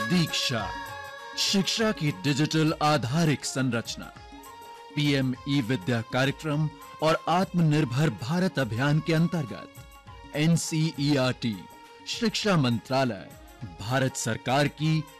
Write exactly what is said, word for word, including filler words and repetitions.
दीक्षा, शिक्षा की डिजिटल आधारिक संरचना, पीएम ई विद्या कार्यक्रम और आत्मनिर्भर भारत अभियान के अंतर्गत एनसीईआरटी, शिक्षा मंत्रालय, भारत सरकार की